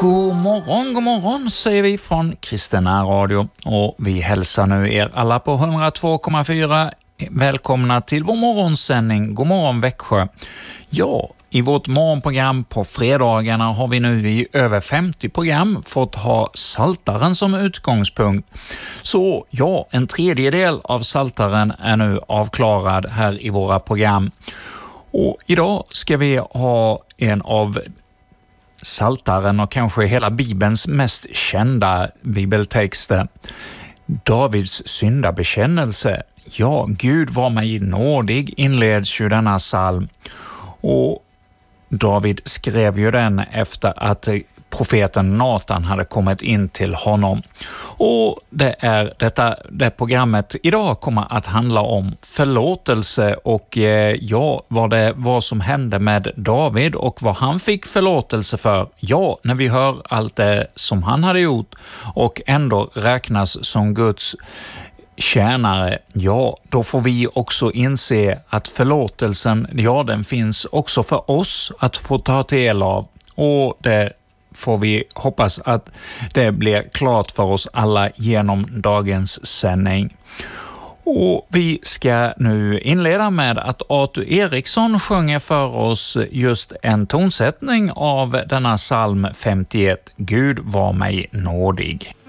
God morgon säger vi från Kristina Radio och vi hälsar nu er alla på 102,4. Välkomna till vår morgonsändning. God morgon Växjö. Ja, i vårt morgonprogram på fredagarna har vi nu i över 50 program fått ha Psaltaren som utgångspunkt. Så ja, en tredjedel av Psaltaren är nu avklarad här i våra program. Och idag ska vi ha en av Psaltaren och kanske hela Bibelns mest kända bibeltexter. Davids syndabekännelse. Ja, Gud var mig nådig inleds ju denna psalm. Och David skrev ju den efter att profeten Natan hade kommit in till honom. Och det är det programmet idag kommer att handla om förlåtelse och vad det var som hände med David och vad han fick förlåtelse för. Ja, när vi hör allt det som han hade gjort och ändå räknas som Guds tjänare, ja, då får vi också inse att förlåtelsen, ja, den finns också för oss att få ta del av. Och det får vi hoppas att det blir klart för oss alla genom dagens sändning. Och vi ska nu inleda med att Arthur Eriksson sjunger för oss just en tonsättning av denna psalm 51, Gud var mig nådig.